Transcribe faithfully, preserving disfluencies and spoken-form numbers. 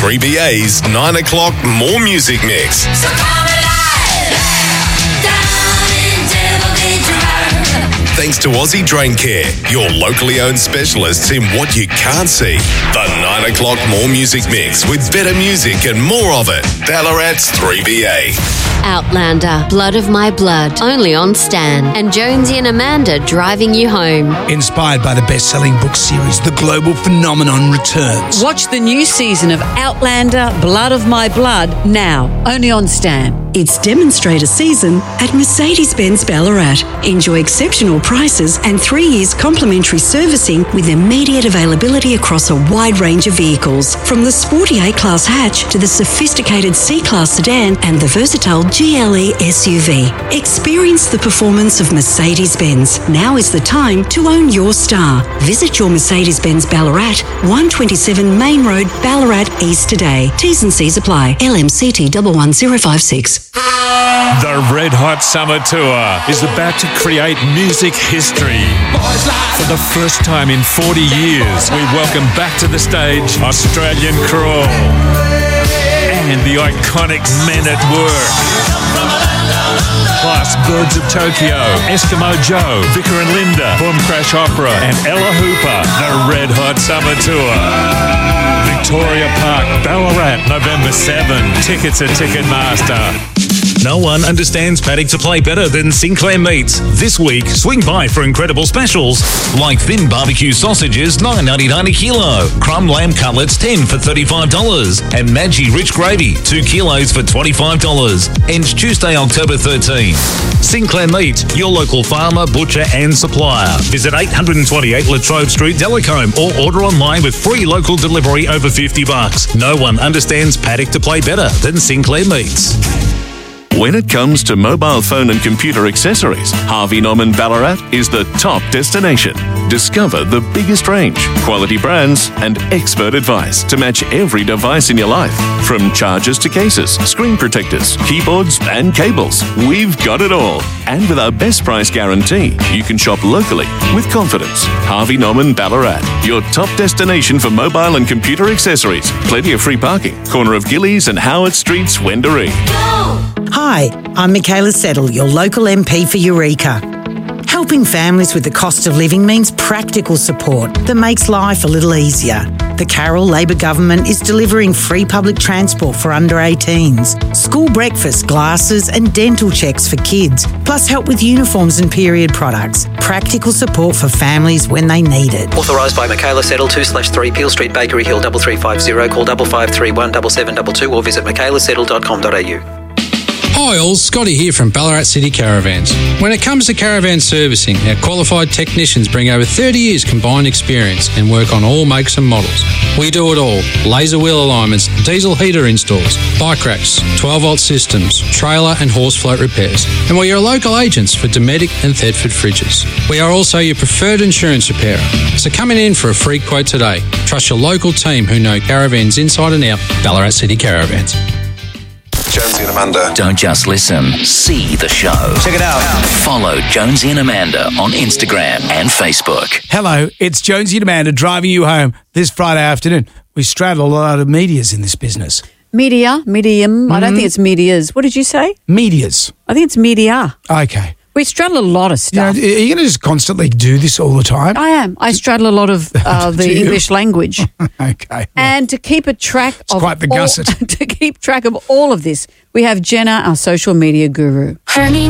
three B A's nine o'clock More Music Mix. So come alive, down in Devil Drive. Thanks to Aussie Drain Care, your locally owned specialists in what you can't see. The nine o'clock More Music Mix with better music and more of it. Ballarat's three B A. Outlander, Blood of My Blood, only on Stan. And Jonesy and Amanda driving you home. Inspired by the best-selling book series, The Global Phenomenon returns. Watch the new season of Outlander, Blood of My Blood, now, only on Stan. It's demonstrator season at Mercedes-Benz Ballarat. Enjoy exceptional prices and three years complimentary servicing with immediate availability across a wide range of vehicles, from the sporty A-Class hatch to the sophisticated C-Class sedan and the versatile G L E S U V. Experience the performance of Mercedes-Benz. Now is the time to own your star. Visit your Mercedes-Benz Ballarat, one twenty-seven Main Road, Ballarat East today. T's and C's apply. L M C T one one zero five six. The Red Hot Summer Tour is about to create music history. For the first time in forty years, we welcome back to the stage Australian Crawl and the iconic Men at Work. Plus Birds of Tokyo, Eskimo Joe, Vicar and Linda, Boom Crash Opera and Ella Hooper. The Red Hot Summer Tour. Victoria Park, Ballarat, November seventh. Tickets at Ticketmaster. No one understands paddock to play better than Sinclair Meats. This week, swing by for incredible specials like thin barbecue sausages, nine ninety-nine a kilo, crumb lamb cutlets, ten for thirty-five dollars, and Maggi rich gravy, two kilos for twenty-five dollars. Ends Tuesday, October thirteenth. Sinclair Meats, your local farmer, butcher and supplier. Visit eight twenty-eight Latrobe Street, Delacombe, or order online with free local delivery over fifty bucks. No one understands paddock to play better than Sinclair Meats. When it comes to mobile phone and computer accessories, Harvey Norman Ballarat is the top destination. Discover the biggest range, quality brands, and expert advice to match every device in your life. From chargers to cases, screen protectors, keyboards, and cables, we've got it all. And with our best price guarantee, you can shop locally with confidence. Harvey Norman Ballarat, your top destination for mobile and computer accessories. Plenty of free parking. Corner of Gillies and Howard Streets, Wendouree. Hi, I'm Michaela Settle, your local M P for Eureka. Helping families with the cost of living means practical support that makes life a little easier. The Carroll Labor Government is delivering free public transport for under eighteens, school breakfast, glasses and dental checks for kids, plus help with uniforms and period products. Practical support for families when they need it. Authorised by Michaela Settle, two slash three Peel Street, Bakery Hill, double three five zero. Call double five three one double seven double two or visit michaela settle dot com dot a u. Hi all, Scotty here from Ballarat City Caravans. When it comes to caravan servicing, our qualified technicians bring over thirty years combined experience and work on all makes and models. We do it all: laser wheel alignments, diesel heater installs, bike racks, twelve volt systems, trailer and horse float repairs. And we're your local agents for Dometic and Thetford fridges. We are also your preferred insurance repairer. So come in for a free quote today. Trust your local team who know caravans inside and out. Ballarat City Caravans. Jonesy and Amanda. Don't just listen, see the show. Check it out. Follow Jonesy and Amanda on Instagram and Facebook. Hello, it's Jonesy and Amanda driving you home this Friday afternoon. We straddle a lot of medias in this business. Media, medium. Mm-hmm. I don't think it's medias. What did you say? Medias. I think it's media. Okay. We straddle a lot of stuff. You know, are you going to just constantly do this all the time? I am. I straddle a lot of uh, the English language. Okay. Well, and to keep a track it's of quite the all, gusset. to keep track of all of this, we have Jenna, our social media guru. Honey.